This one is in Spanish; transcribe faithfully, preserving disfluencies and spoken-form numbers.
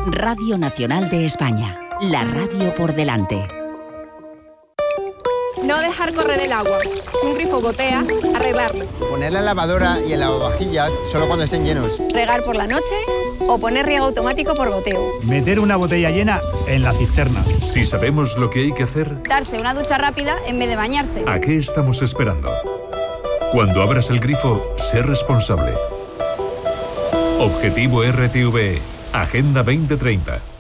Radio Nacional de España. La radio por delante. No dejar correr el agua. Si un grifo gotea, arreglarlo. Poner la lavadora y el lavavajillas solo cuando estén llenos. Regar por la noche o poner riego automático por goteo. Meter una botella llena en la cisterna. Si sabemos lo que hay que hacer, Darse una ducha rápida en vez de bañarse. ¿a qué estamos esperando? Cuando abras el grifo, sé responsable. Objetivo R T V E. Agenda veinte treinta.